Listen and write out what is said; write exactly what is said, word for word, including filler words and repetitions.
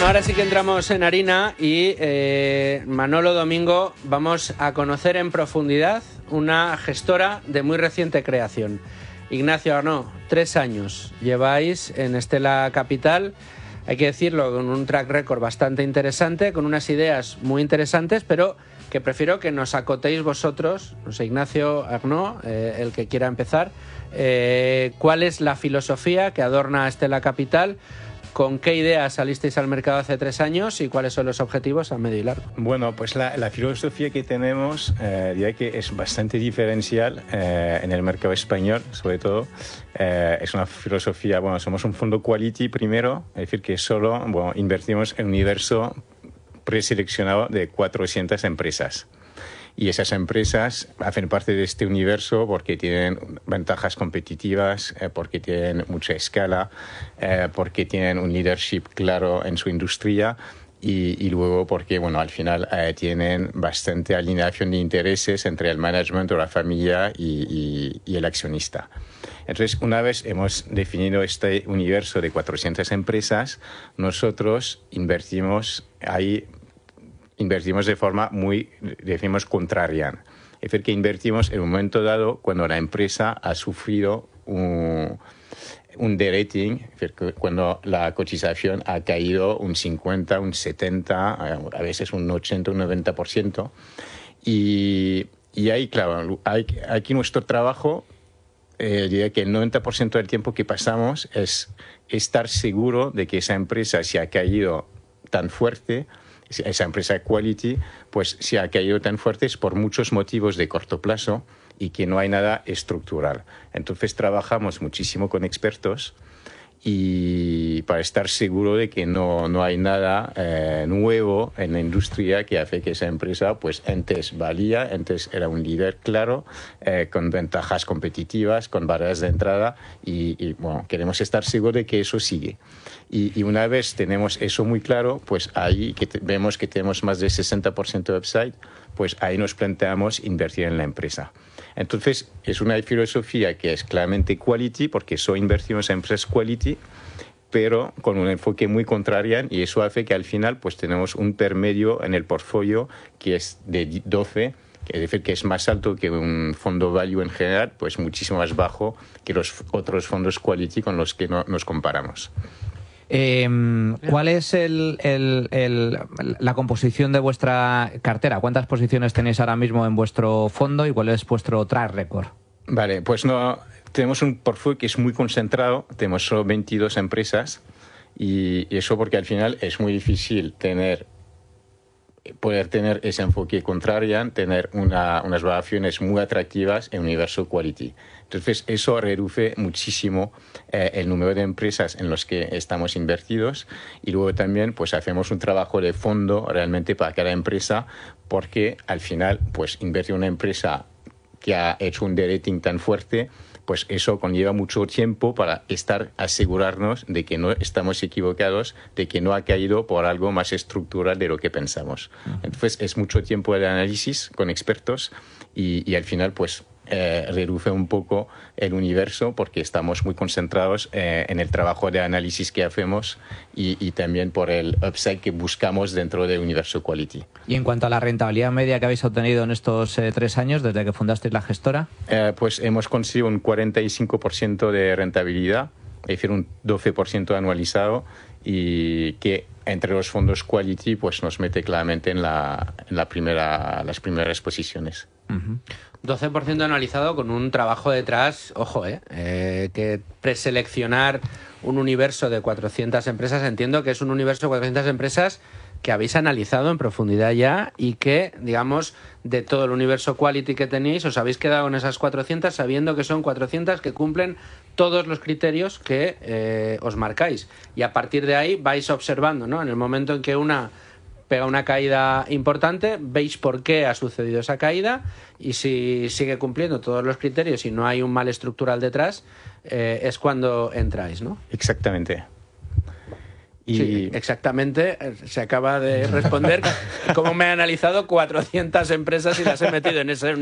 Bueno, ahora sí que entramos en harina y eh, Manolo, Domingo, vamos a conocer en profundidad una gestora de muy reciente creación. Ignacio Arnaud, tres años lleváis en Estela Capital, hay que decirlo, con un track record bastante interesante, con unas ideas muy interesantes, pero que prefiero que nos acotéis vosotros, no sé, Ignacio Arnaud, eh, el que quiera empezar, eh, ¿cuál es la filosofía que adorna a Estela Capital? ¿Con qué ideas salisteis al mercado hace tres años y cuáles son los objetivos a medio y largo? Bueno, pues la, la filosofía que tenemos, eh, diría que es bastante diferencial eh, en el mercado español, sobre todo. Eh, es una filosofía, bueno, somos un fondo quality primero, es decir, que solo bueno, invertimos en un universo preseleccionado de cuatrocientas empresas. Y esas empresas hacen parte de este universo porque tienen ventajas competitivas, eh, porque tienen mucha escala, eh, porque tienen un leadership claro en su industria y, y luego porque, bueno, al final eh, tienen bastante alineación de intereses entre el management o la familia y, y, y el accionista. Entonces, una vez hemos definido este universo de cuatrocientas empresas, nosotros invertimos ahí invertimos de forma muy, decimos, contraria. Es decir, que invertimos en un momento dado cuando la empresa ha sufrido un, un derating, es decir, cuando la cotización ha caído un cincuenta, un setenta, a veces un ochenta, un noventa por ciento. Y, y ahí, claro, hay, aquí nuestro trabajo, eh, diría que el noventa por ciento del tiempo que pasamos es estar seguro de que esa empresa se ha caído tan fuerte, esa empresa Quality, pues se ha caído tan fuerte es por muchos motivos de corto plazo y que no hay nada estructural. Entonces trabajamos muchísimo con expertos y para estar seguro de que no, no hay nada eh, nuevo en la industria que hace que esa empresa, pues antes valía, antes era un líder claro, eh, con ventajas competitivas, con barreras de entrada y, y bueno, queremos estar seguros de que eso sigue. Y, y una vez tenemos eso muy claro, pues ahí que te, vemos que tenemos más del sesenta por ciento de upside, pues ahí nos planteamos invertir en la empresa. Entonces, es una filosofía que es claramente quality, porque solo invertimos en empresas quality, pero con un enfoque muy contrario, y eso hace que al final pues tenemos un permedio en el portfolio que es de doce, es decir, que es más alto que un fondo value en general, pues muchísimo más bajo que los otros fondos quality con los que no, nos comparamos. Eh, ¿Cuál es el, el, el, la composición de vuestra cartera? ¿Cuántas posiciones tenéis ahora mismo en vuestro fondo y cuál es vuestro track record? Vale, pues no, tenemos un portfolio que es muy concentrado, tenemos solo veintidós empresas y, y eso porque al final es muy difícil tener poder tener ese enfoque contrario, tener una, unas valoraciones muy atractivas en universo quality. Entonces, eso reduce muchísimo eh, el número de empresas en las que estamos invertidos y luego también pues, hacemos un trabajo de fondo realmente para cada empresa porque al final, pues, invertir en una empresa que ha hecho un derating tan fuerte, pues eso conlleva mucho tiempo para estar asegurarnos de que no estamos equivocados, de que no ha caído por algo más estructural de lo que pensamos. Uh-huh. Entonces es mucho tiempo de análisis con expertos y, y al final pues eh, reduce un poco el universo porque estamos muy concentrados eh, en el trabajo de análisis que hacemos y, y también por el upside que buscamos dentro del universo quality. Y en cuanto a la rentabilidad media que habéis obtenido en estos eh, tres años desde que fundasteis la gestora, eh, pues hemos conseguido un cuarenta y cinco por ciento de rentabilidad, es decir, un doce por ciento anualizado y que entre los fondos quality pues nos mete claramente en la, en la primera, las primeras posiciones. Uh-huh. doce por ciento anualizado con un trabajo detrás, ojo, eh, eh, que preseleccionar un universo de cuatrocientas empresas, entiendo que es un universo de cuatrocientas empresas que habéis analizado en profundidad ya y que, digamos, de todo el universo quality que tenéis, os habéis quedado en esas cuatrocientas sabiendo que son cuatrocientas que cumplen todos los criterios que eh, os marcáis. Y a partir de ahí vais observando, ¿no? En el momento en que una pega una caída importante, veis por qué ha sucedido esa caída y si sigue cumpliendo todos los criterios y no hay un mal estructural detrás, eh, es cuando entráis, ¿no? Exactamente. Y... Sí, exactamente. Se acaba de responder cómo me he analizado cuatrocientas empresas y las he metido en ese